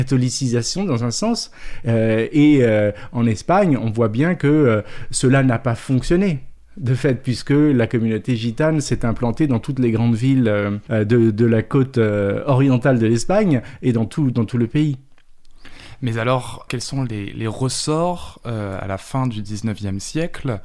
catholicisation dans un sens. En Espagne, on voit bien que cela n'a pas fonctionné. De fait, puisque la communauté gitane s'est implantée dans toutes les grandes villes de la côte orientale de l'Espagne et dans tout le pays. Mais alors, quels sont les ressorts à la fin du 19e siècle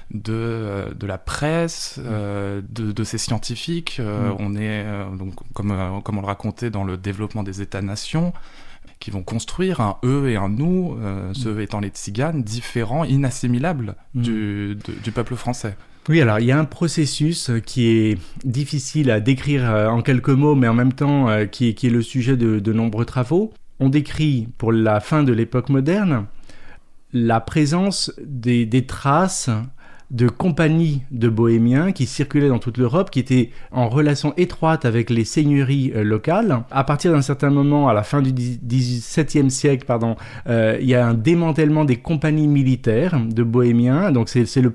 de la presse, de ces scientifiques On est, donc, comme on le racontait, dans le développement des États-nations, qui vont construire un eux et un nous, ce eux étant les tziganes, différents, inassimilables du peuple français. Oui, alors il y a un processus qui est difficile à décrire en quelques mots, mais en même temps qui est le sujet de nombreux travaux. On décrit, pour la fin de l'époque moderne, la présence des traces de compagnies de bohémiens qui circulaient dans toute l'Europe, qui étaient en relation étroite avec les seigneuries locales. À partir d'un certain moment, à la fin du XVIIe siècle, il y a un démantèlement des compagnies militaires de bohémiens. Donc c'est la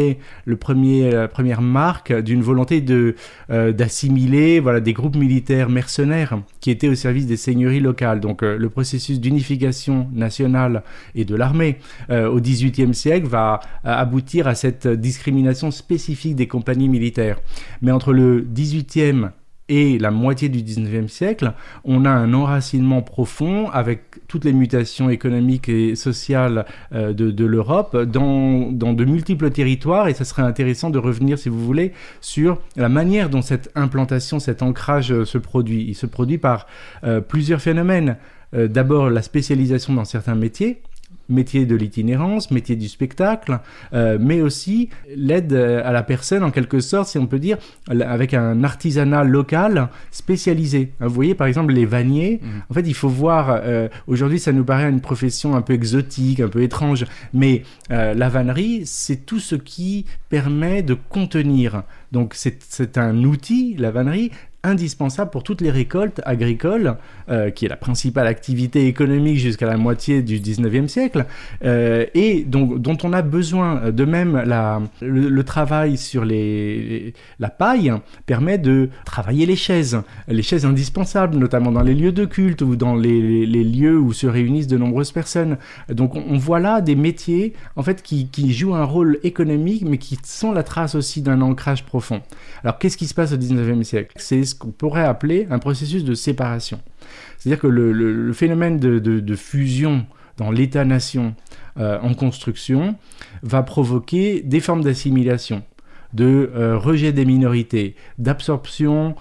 première marque d'une volonté d'assimiler des groupes militaires mercenaires qui étaient au service des seigneuries locales. Donc le processus d'unification nationale et de l'armée au XVIIIe siècle va aboutir à cette discrimination spécifique des compagnies militaires. Mais entre le XVIIIe et la moitié du XIXe siècle, on a un enracinement profond avec toutes les mutations économiques et sociales de l'Europe dans de multiples territoires, et ça serait intéressant de revenir, si vous voulez, sur la manière dont cette implantation, cet ancrage se produit. Il se produit par plusieurs phénomènes. D'abord, la spécialisation dans certains métiers de l'itinérance, métier du spectacle, mais aussi l'aide à la personne, en quelque sorte, si on peut dire, avec un artisanat local spécialisé. Vous voyez, par exemple, les vanniers. En fait, il faut voir, aujourd'hui, ça nous paraît une profession un peu exotique, un peu étrange, mais la vannerie, c'est tout ce qui permet de contenir. Donc, c'est un outil, la vannerie, indispensable pour toutes les récoltes agricoles, qui est la principale activité économique jusqu'à la moitié du 19e siècle, et dont on a besoin. De même, le travail sur la paille permet de travailler les chaises indispensables, notamment dans les lieux de culte ou dans les lieux où se réunissent de nombreuses personnes. Donc on voit là des métiers en fait, qui jouent un rôle économique, mais qui sont la trace aussi d'un ancrage profond. Alors qu'est-ce qui se passe au 19e siècle ? C'est ce qu'on pourrait appeler un processus de séparation. C'est-à-dire que le phénomène de fusion dans l'État-nation en construction va provoquer des formes d'assimilation, de rejet des minorités, d'absorption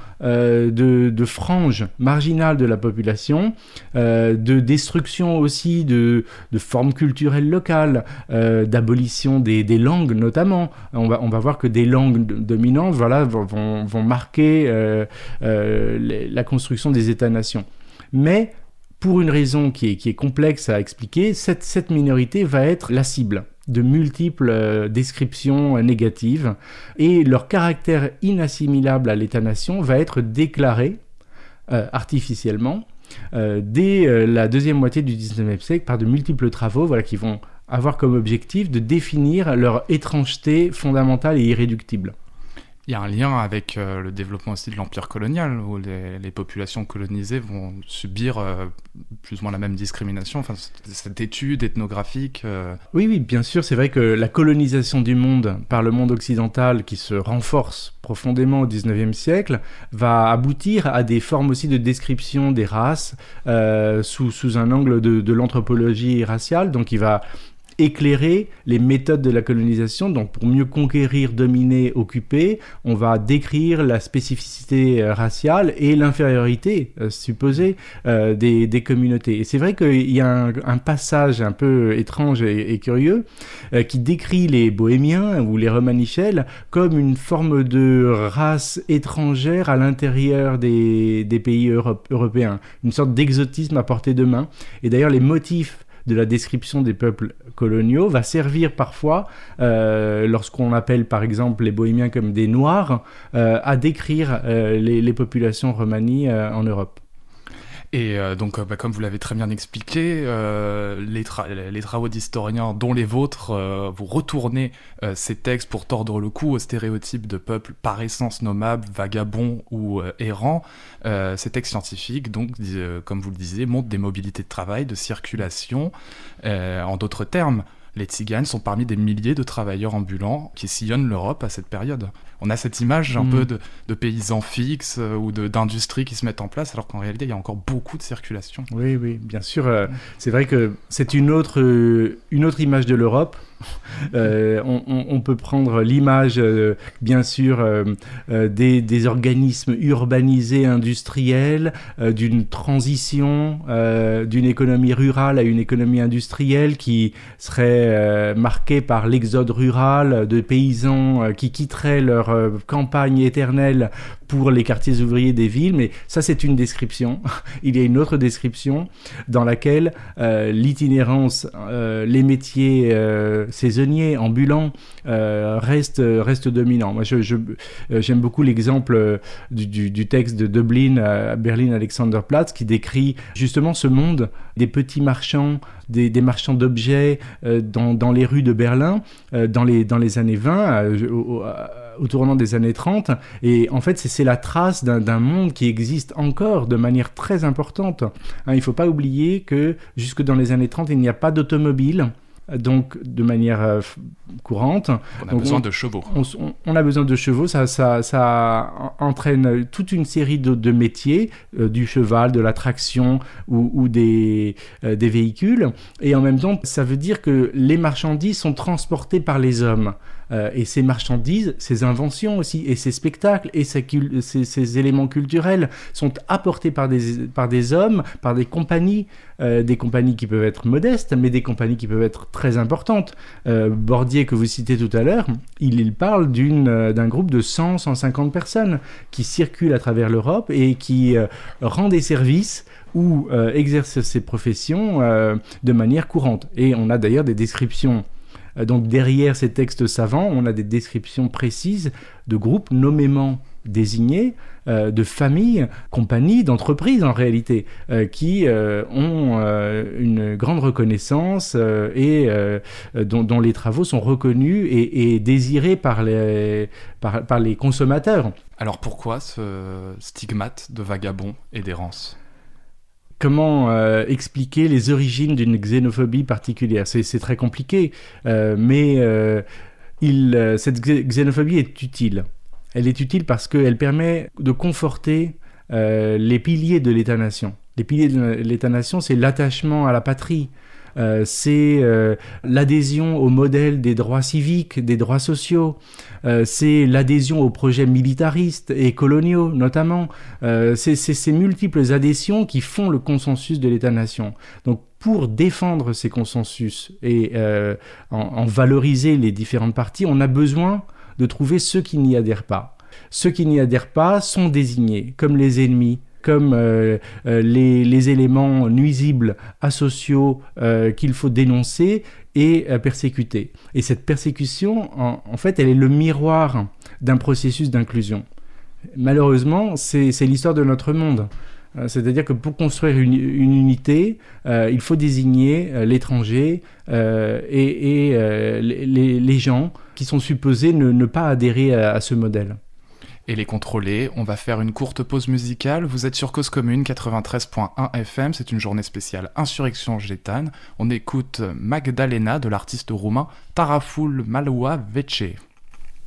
de franges marginales de la population, de destruction aussi de formes culturelles locales, d'abolition des langues notamment. On va voir que des langues dominantes vont marquer la construction des États-nations. Mais pour une raison qui est complexe à expliquer, cette minorité va être la cible de multiples descriptions négatives, et leur caractère inassimilable à l'État-nation va être déclaré artificiellement dès la deuxième moitié du XIXe siècle par de multiples travaux qui vont avoir comme objectif de définir leur étrangeté fondamentale et irréductible. Il y a un lien avec le développement aussi de l'empire colonial, où les populations colonisées vont subir plus ou moins la même discrimination, enfin, cette étude ethnographique. Oui, bien sûr, c'est vrai que la colonisation du monde par le monde occidental, qui se renforce profondément au XIXe siècle, va aboutir à des formes aussi de description des races sous un angle de l'anthropologie raciale, donc il va éclairer les méthodes de la colonisation. Donc pour mieux conquérir, dominer, occuper, on va décrire la spécificité raciale et l'infériorité supposée des communautés. Et c'est vrai qu'il y a un passage un peu étrange et curieux qui décrit les Bohémiens ou les Romanichels comme une forme de race étrangère à l'intérieur des pays européens, une sorte d'exotisme à portée de main. Et d'ailleurs les motifs de la description des peuples coloniaux va servir parfois, lorsqu'on appelle par exemple les Bohémiens comme des Noirs, à décrire les populations romanies en Europe. Et donc, comme vous l'avez très bien expliqué, les travaux d'historiens, dont les vôtres, vous retournez ces textes pour tordre le cou aux stéréotypes de peuples par essence nommables, vagabonds ou errants. Ces textes scientifiques, donc, comme vous le disiez, montrent des mobilités de travail, de circulation. En d'autres termes, les tziganes sont parmi des milliers de travailleurs ambulants qui sillonnent l'Europe à cette période. On a cette image un peu de paysans fixes ou d'industries qui se mettent en place, alors qu'en réalité, il y a encore beaucoup de circulation. Oui, bien sûr. C'est vrai que c'est une autre image de l'Europe. On peut prendre l'image, bien sûr, des organismes urbanisés, industriels, d'une transition d'une économie rurale à une économie industrielle qui serait marquée par l'exode rural de paysans qui quitteraient leur campagne éternelle pour les quartiers ouvriers des villes, mais ça c'est une description. Il y a une autre description dans laquelle l'itinérance, les métiers saisonniers, ambulants, restent dominants. Moi j'aime beaucoup l'exemple du texte de Dublin, Berlin Alexanderplatz, qui décrit justement ce monde des petits marchands, des marchands d'objets dans les rues de Berlin dans les années 20, au tournant des années 30, et en fait c'est la trace d'un monde qui existe encore de manière très importante. Il ne faut pas oublier que jusque dans les années 30, il n'y a pas d'automobile, donc de manière courante. On a besoin de chevaux. On a besoin de chevaux, ça entraîne toute une série de métiers, du cheval, de la traction ou des véhicules, et en même temps ça veut dire que les marchandises sont transportées par les hommes. Et ces marchandises, ces inventions aussi, et ces spectacles, et ces éléments culturels sont apportés par des hommes, par des compagnies qui peuvent être modestes, mais des compagnies qui peuvent être très importantes. Bordier, que vous citez tout à l'heure, il parle d'un groupe de 100-150 personnes qui circulent à travers l'Europe et qui rend des services ou exercent ces professions de manière courante. Et on a d'ailleurs des descriptions. Donc derrière ces textes savants, on a des descriptions précises de groupes nommément désignés, de familles, compagnies, d'entreprises en réalité, qui ont une grande reconnaissance et dont les travaux sont reconnus et désirés par les consommateurs. Alors pourquoi ce stigmate de vagabond et d'errance ? Comment expliquer les origines d'une xénophobie particulière ? C'est très compliqué, mais cette xénophobie est utile. Elle est utile parce qu'elle permet de conforter les piliers de l'État-nation. Les piliers de l'État-nation, c'est l'attachement à la patrie, c'est l'adhésion au modèle des droits civiques, des droits sociaux, c'est l'adhésion aux projets militaristes et coloniaux notamment. C'est ces multiples adhésions qui font le consensus de l'État-nation. Donc pour défendre ces consensus et en valoriser les différentes parties, on a besoin de trouver ceux qui n'y adhèrent pas. Ceux qui n'y adhèrent pas sont désignés comme les ennemis, comme les éléments nuisibles, asociaux qu'il faut dénoncer et persécuter. Et cette persécution, en fait, elle est le miroir d'un processus d'inclusion. Malheureusement, c'est l'histoire de notre monde. C'est-à-dire que pour construire une unité, il faut désigner l'étranger et les gens qui sont supposés ne pas adhérer à ce modèle. Et les contrôler. On va faire une courte pause musicale. Vous êtes sur Cause Commune 93.1 FM. C'est une journée spéciale Insurrection Gétane. On écoute Magdalena de l'artiste roumain Taraful Malua Vece.